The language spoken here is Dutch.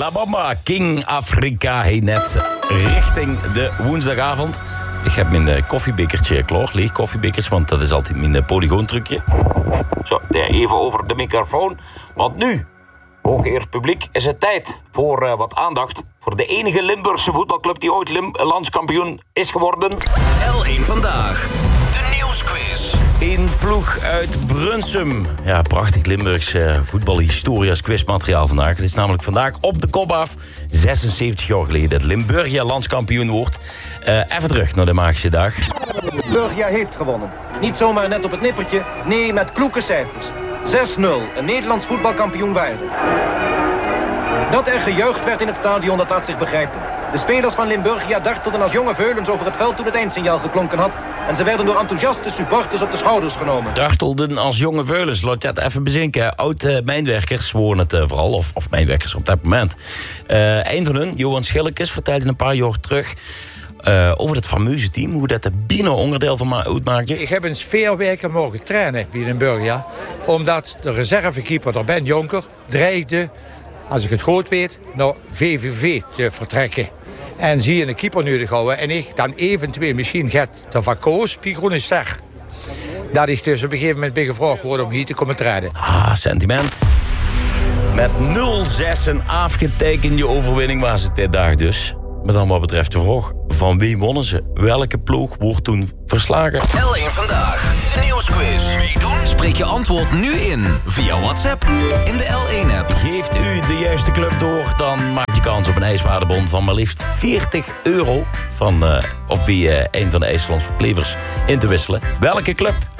La Bamba, King Afrika, heet net richting de woensdagavond. Ik heb mijn koffiebekertje klaar, leeg koffiebekertje, want dat is altijd mijn polygoontrucje. Zo, even over de microfoon. Want nu, hooggeëerd publiek, is het tijd voor wat aandacht voor de enige Limburgse voetbalclub die ooit landskampioen is geworden. L1 Vandaag, de nieuwsquiz. Een ploeg uit Brunsum. Ja, prachtig Limburgs voetbalhistorie als quizmateriaal vandaag. Het is namelijk vandaag op de kop af, 76 jaar geleden, dat Limburgia landskampioen wordt. Even terug naar de Magische Dag. Limburgia heeft gewonnen. Niet zomaar net op het nippertje, nee, met kloeke cijfers. 6-0, een Nederlands voetbalkampioen waardig. Dat er gejuicht werd in het stadion, dat laat zich begrijpen. De spelers van Limburgia dartelden als jonge veulens over het veld toen het eindsignaal geklonken had. En ze werden door enthousiaste supporters op de schouders genomen. Dartelden als jonge veulens, laat dat even bezinken. Oud-mijnwerkers wonen het vooral, of mijnwerkers op dat moment. Een van hun, Johan Schillekes, vertelde een paar jaar terug over het fameuze team, hoe dat er bijna onderdeel van uitmaakte. Ik heb een sfeerweken mogen trainen bij Limburgia, omdat de reservekeeper, daar Ben Jonker, dreigde, als ik het goed weet, naar VVV te vertrekken. En zie je een keeper nodig houden en ik dan eventueel misschien gaat de vakoos bij Groene Ster. Dat ik dus op een gegeven moment ben gevraagd worden om hier te komen trainen. Ah, sentiment. Met 0-6 een afgetekende overwinning was het dit dag dus. Maar dan wat betreft de vraag, van wie wonnen ze? Welke ploeg wordt toen verslagen? L1 Vandaag, de nieuwsquiz. Meedoen? Spreek je antwoord nu in via WhatsApp in de L1-app. Geeft u de juiste club door, dan maak je kans op een ijswaardebon van maar liefst €40 van, of bij een van de IJslandse klevers in te wisselen. Welke club?